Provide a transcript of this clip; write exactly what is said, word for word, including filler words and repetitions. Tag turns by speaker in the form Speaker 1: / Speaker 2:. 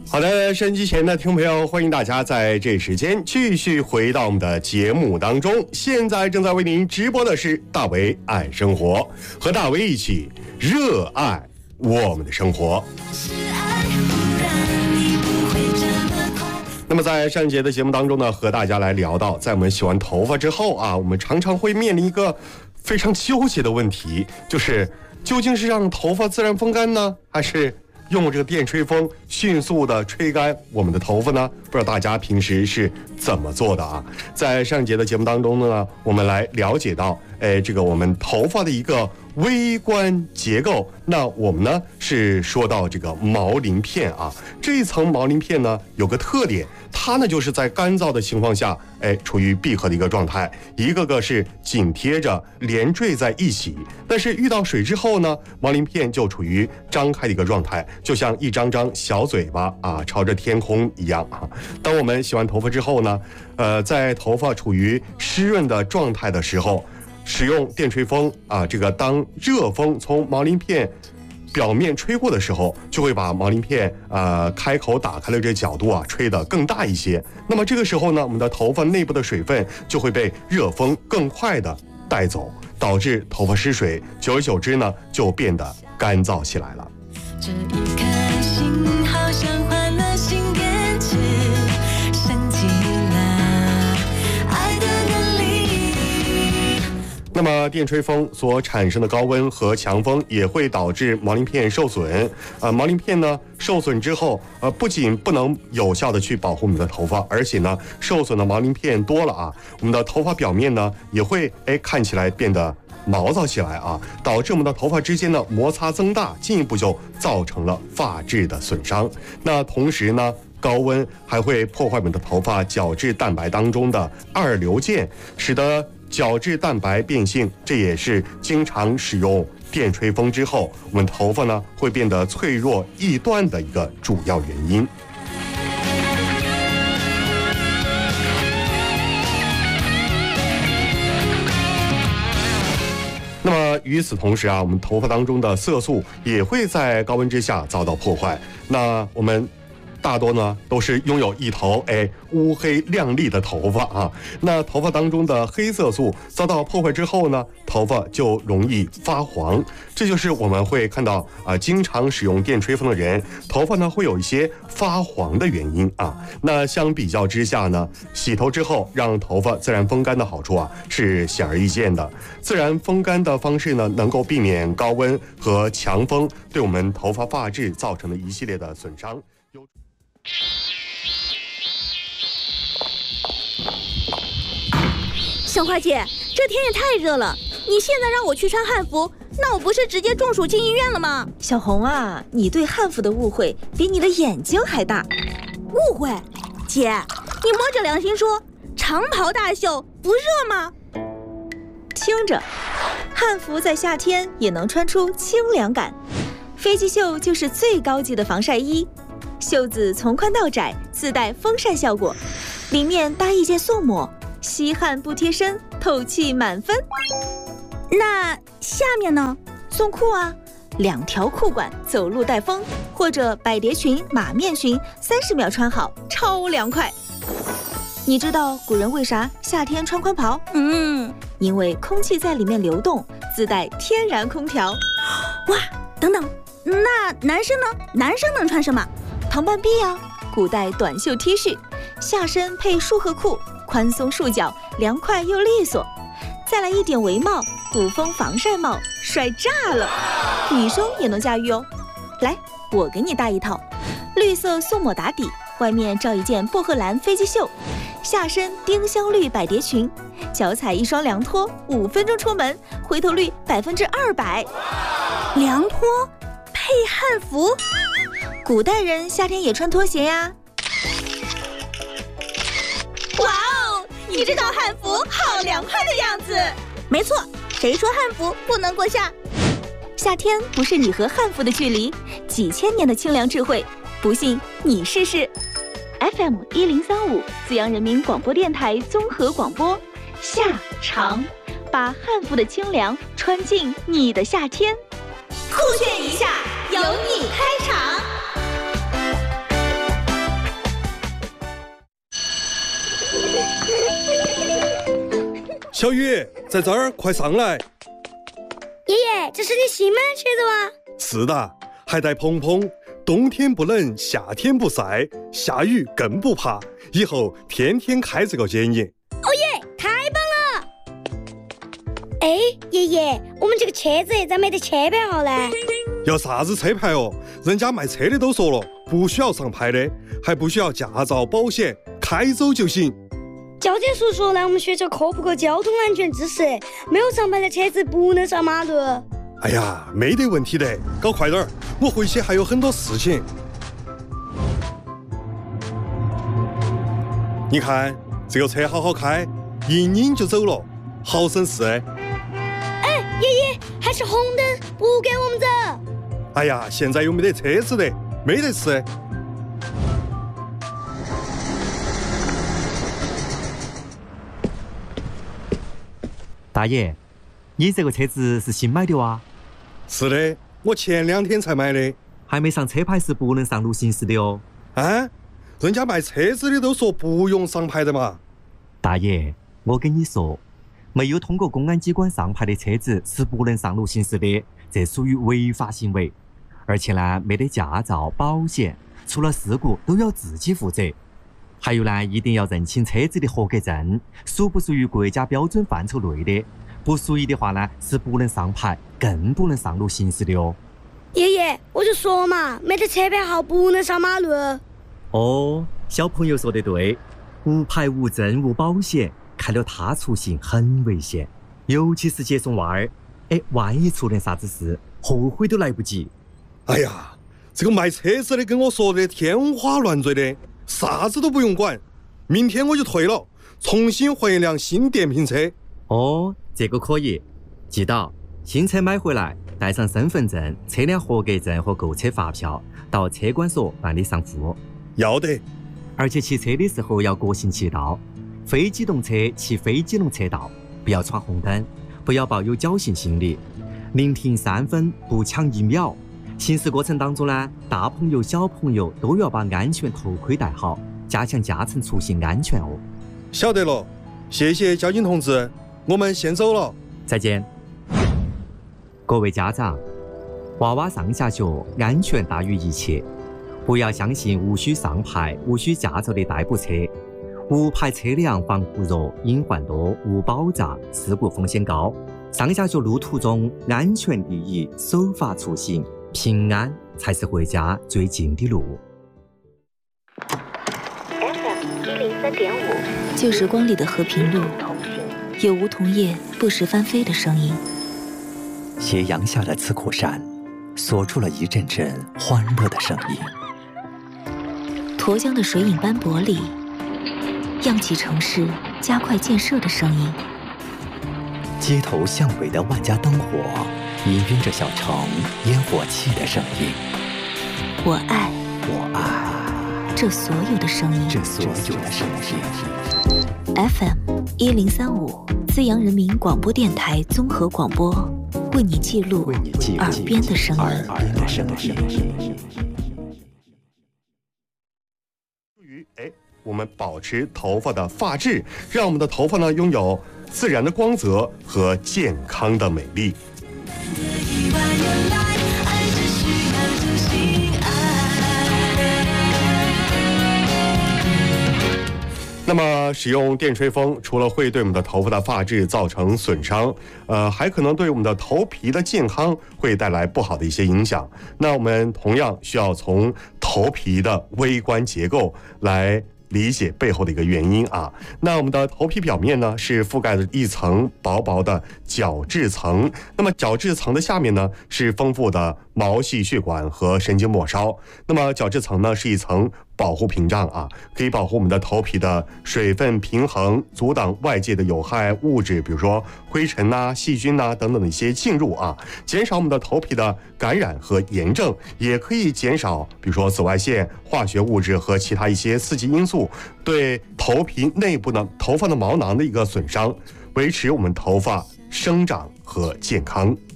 Speaker 1: 好的，收音机前的听众朋友，欢迎大家在这时间继续回到我们的节目当中。现在正在为您直播的是大为爱生活，和大为一起热爱我们的生活。那么在上一节的节目当中呢，和大家来聊到，在我们洗完头发之后啊，我们常常会面临一个非常纠结的问题，就是究竟是让头发自然风干呢，还是用这个电吹风迅速的吹干我们的头发呢？不知道大家平时是怎么做的啊？在上一节的节目当中呢，我们来了解到，哎，这个我们头发的一个微观结构。那我们呢是说到这个毛鳞片啊，这一层毛鳞片呢有个特点，它呢就是在干燥的情况下，哎，处于闭合的一个状态，一个个是紧贴着连缀在一起。但是遇到水之后呢，毛鳞片就处于张开的一个状态，就像一张张小嘴巴啊，朝着天空一样啊。当我们洗完头发之后呢，呃，在头发处于湿润的状态的时候，使用电吹风啊，这个当热风从毛鳞片表面吹过的时候，就会把毛鳞片呃开口打开的这角度啊吹得更大一些。那么这个时候呢，我们的头发内部的水分就会被热风更快的带走，导致头发失水，久而久之呢，就变得干燥起来了。这一颗心好像换了新电池，升级了爱的能力。那么电吹风所产生的高温和强风也会导致毛鳞片受损。呃，毛鳞片呢受损之后，呃，不仅不能有效的去保护我们的头发，而且呢，受损的毛鳞片多了啊，我们的头发表面呢也会哎看起来变得毛躁起来啊，导致我们的头发之间的摩擦增大，进一步就造成了发质的损伤。那同时呢，高温还会破坏我们的头发角质蛋白当中的二硫键，使得角质蛋白变性，这也是经常使用电吹风之后，我们头发呢会变得脆弱易断的一个主要原因。那么与此同时啊，我们头发当中的色素也会在高温之下遭到破坏。那我们大多呢都是拥有一头哎乌黑亮丽的头发啊，那头发当中的黑色素遭到破坏之后呢，头发就容易发黄，这就是我们会看到啊、呃，经常使用电吹风的人头发呢会有一些发黄的原因啊。那相比较之下呢，洗头之后让头发自然风干的好处啊是显而易见的。自然风干的方式呢，能够避免高温和强风对我们头发发质造成的一系列的损伤。
Speaker 2: 小花姐，这天也太热了，你现在让我去穿汉服，那我不是直接中暑进医院了吗？
Speaker 3: 小红啊，你对汉服的误会比你的眼睛还大。
Speaker 2: 误会？姐，你摸着良心说，长袍大袖不热吗？
Speaker 3: 听着，汉服在夏天也能穿出清凉感。飞机袖就是最高级的防晒衣，袖子从宽到窄，自带风扇效果，里面搭一件送膜，吸汗不贴身，透气满分。
Speaker 2: 那下面呢？
Speaker 3: 送裤啊，两条裤管，走路带风，或者百蝶裙、马面裙，三十秒穿好，超凉快。你知道古人为啥夏天穿宽袍？
Speaker 2: 嗯，
Speaker 3: 因为空气在里面流动，自带天然空调。
Speaker 2: 哇，等等，那男生呢？男生能穿什么？
Speaker 3: 唐半臂啊，古代短袖 T 恤，下身配束荷裤，宽松束脚，凉快又利索。再来一顶围帽，古风防晒帽，帅炸了！女生也能驾驭哦。来，我给你搭一套，绿色送抹打底，外面罩一件薄荷蓝飞机袖，下身丁香绿百蝶裙，脚踩一双凉拖，五分钟出门，回头率百分之二百。
Speaker 2: 凉拖配汉服，
Speaker 3: 古代人夏天也穿拖鞋呀。
Speaker 2: 哇哦，你这套汉服好凉快的样子。没错，谁说汉服不能过夏？
Speaker 3: 夏天不是你和汉服的距离，几千年的清凉智慧，不信你试试。F M 一零三五，资阳人民广播电台综合广播，夏长，把汉服的清凉穿进你的夏天。
Speaker 2: 酷炫一下，由你开场。
Speaker 4: 小雨，在这儿，快上来！
Speaker 5: 爷爷，这是你新买的茄子吗？
Speaker 4: 是的，还带蓬蓬，冬天不冷，夏天不晒，下雨更不怕，以后天天开这个给你。
Speaker 5: 哦耶，太棒了！哎，爷爷，我们这个车子咋没得车牌号呢？
Speaker 4: 要啥子车牌哦？人家卖车的都说了，不需要上牌的，还不需要驾照、保险，开走就行。
Speaker 5: 交警叔叔来我们学校科普个交通安全知识，没有上牌的车子不能上马路。
Speaker 4: 哎呀，没得问题的，搞快点儿，我回去还有很多事情。你看这个车好好开，一拧就走了，好省事。
Speaker 5: 哎，爷爷，还是红灯，不给我们走。
Speaker 4: 哎呀，现在又没得车子的，没得事。
Speaker 6: 大爷，你这个车子是新买的哇？
Speaker 4: 是的，我前两天才买的。
Speaker 6: 还没上车牌是不能上路行驶的哦。
Speaker 4: 啊？人家卖车子的都说不用上牌的嘛。
Speaker 6: 大爷，我跟你说，没有通过公安机关上牌的车子是不能上路行驶的，这属于违法行为。而且呢，没得驾照、保险，出了事故都要自己负责。还有呢，一定要认清车子的合格证，属不属于国家标准范畴内的，不属于的话呢，是不能上牌，更不能上路行驶的哦。
Speaker 5: 爷爷，我就说嘛，没得车牌号不能上马路。
Speaker 6: 哦，小朋友说得对，无牌、无证、无保险，开了他出行很危险，尤其是接送娃儿，哎，万一出点啥子事，后悔都来不及。
Speaker 4: 哎呀，这个卖车子的跟我说的天花乱坠的，啥子都不用管，明天我就退了，重新换一辆新电瓶车。
Speaker 6: 哦，这个可以，记到新车买回来，带上身份证、车辆合格证和购车发票，到车管所办理上户。
Speaker 4: 要得。
Speaker 6: 而且骑车的时候要国行骑道，非机动车骑非机动车道，不要闯红灯，不要抱有侥幸心理，宁停三分不抢一秒。行驶过程当中呢，大朋友小朋友都要把安全头盔戴好，加强驾乘出行安全哦。
Speaker 4: 晓得了，谢谢交警同志，我们先走了。
Speaker 6: 再见。各位家长，娃娃上下学安全大于一切，不要相信无需上牌、无需驾照的代步车。无牌车辆防护弱、隐患多、无保障，事故风险高。上下学路途中，安全第一，守法出行，平安才是回家最近的路。
Speaker 3: F M 一零三点五，旧时光里的和平路，有梧桐叶不时翻飞的声音。
Speaker 7: 斜阳下的刺库山，锁出了一阵阵欢乐的声音。
Speaker 3: 沱江的水影斑驳里，漾起城市加快建设的声音。
Speaker 7: 街头巷尾的万家灯火，氤氲着小城烟火气的声音。
Speaker 3: 我爱，
Speaker 7: 我爱
Speaker 3: 这所有的声音，
Speaker 7: 这所有的声音。
Speaker 3: F M 一零三五，资阳人民广播电台综合广播，为你记录耳边的声音。
Speaker 7: 耳边的声音。
Speaker 1: 哎，我们保持头发的发质，让我们的头发呢拥有自然的光泽和健康的美丽。那么使用电吹风除了会对我们的头发的发质造成损伤，呃，还可能对我们的头皮的健康会带来不好的一些影响。那我们同样需要从头皮的微观结构来理解背后的一个原因啊。那我们的头皮表面呢是覆盖着一层薄薄的角质层，那么角质层的下面呢是丰富的毛细血管和神经末梢。那么角质层呢是一层保护屏障啊，可以保护我们的头皮的水分平衡，阻挡外界的有害物质，比如说灰尘呐、细菌呐等等的一些进入啊，减少我们的头皮的感染和炎症，也可以减少比如说紫外线、化学物质和其他一些刺激因素对头皮内部的头发的毛囊的一个损伤，维持我们头发生长和健康。